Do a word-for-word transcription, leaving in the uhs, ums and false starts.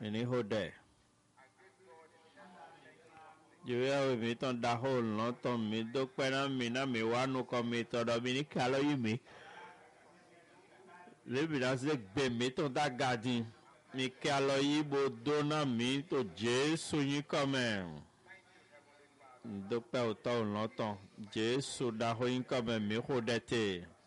ini hode Juya mi ton da hol no ton mi do pena mi na mi wanu ko mi to do mi ni kalo yi mi le bi da se gbe mi ton da gadi mi kalo yi bo do na mi to Jesu yin come do pe o to no ton Jesu da ho yin come mi hode te